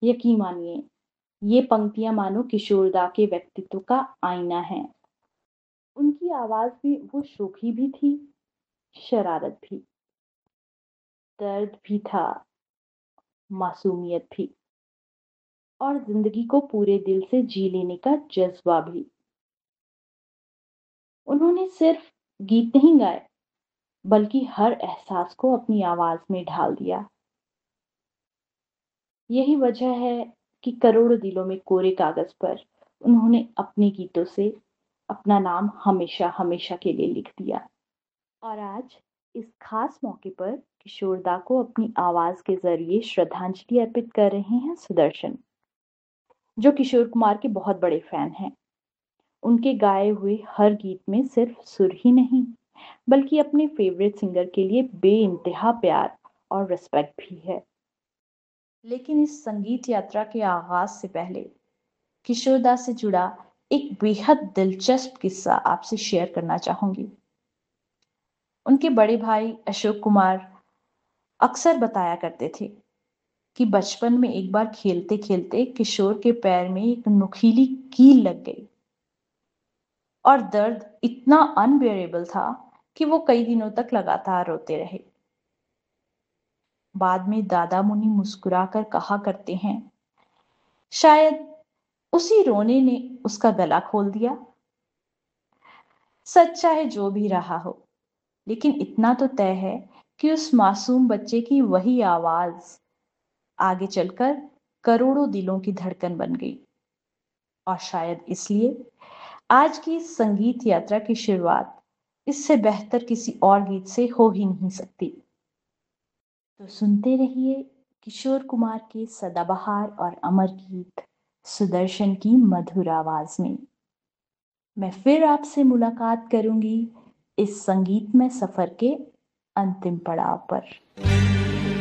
यकीन मानिए, ये पंक्तियां मानो किशोरदा के व्यक्तित्व का आईना है। उनकी आवाज में वो शोखी भी थी, शरारत भी, दर्द भी था, मासूमियत भी, और जिंदगी को पूरे दिल से जी लेने का जज्बा भी। उन्होंने सिर्फ गीत नहीं गाए, बल्कि हर एहसास को अपनी आवाज में ढाल दिया। यही वजह है कि करोड़ों दिलों में कोरे कागज पर उन्होंने अपने गीतों से अपना नाम हमेशा हमेशा के लिए लिख दिया। और आज इस खास मौके पर किशोरदा को अपनी आवाज के जरिए श्रद्धांजलि अर्पित कर रहे हैं सुदर्शन, जो किशोर कुमार के बहुत बड़े फैन हैं। उनके गाए हुए हर गीत में सिर्फ सुर ही नहीं, बल्कि अपने फेवरेट सिंगर के लिए बेइंतहा प्यार और रिस्पेक्ट भी है। लेकिन इस संगीत यात्रा के आगाज से पहले किशोरदा से जुड़ा एक बेहद दिलचस्प किस्सा आपसे शेयर करना चाहूंगी। उनके बड़े भाई अशोक कुमार अक्सर बताया करते थे कि बचपन में एक बार खेलते खेलते किशोर के पैर में एक नुकीली कील लग गई और दर्द इतना अनबेरेबल था कि वो कई दिनों तक लगातार रोते रहे। बाद में दादा मुनि मुस्कुराकर कहा करते हैं, शायद उसी रोने ने उसका गला खोल दिया। सच चाहे जो भी रहा हो, लेकिन इतना तो तय है कि उस मासूम बच्चे की वही आवाज आगे चलकर करोड़ों दिलों की धड़कन बन गई। और शायद इसलिए आज की इस संगीत यात्रा की शुरुआत इससे बेहतर किसी और गीत से हो ही नहीं सकती। तो सुनते रहिए किशोर कुमार के सदाबहार और अमर गीत सुदर्शन की मधुर आवाज में। मैं फिर आपसे मुलाकात करूंगी इस संगीतमय सफर के अंतिम पड़ाव पर।